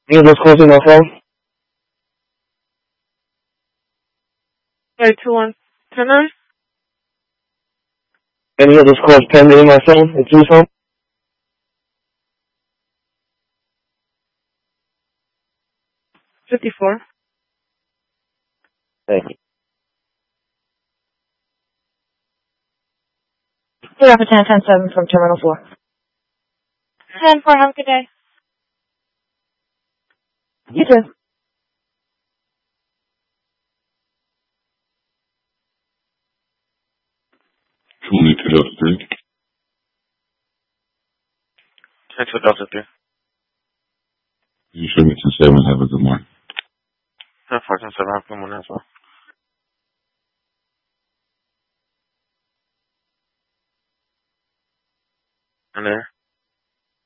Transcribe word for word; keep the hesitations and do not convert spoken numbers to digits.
Any of those calls in my phone? Sorry, two one two nine. Any of those calls pending in my phone? In Drew's phone? Fifty-four. Thank you. Good afternoon, ten seven from Terminal four. ten four, have a good day. You too. twenty-two Delta three. twenty-two Delta three. You show me ten seven. Have a good morning. ten four, ten seven, have a good morning as well. And there.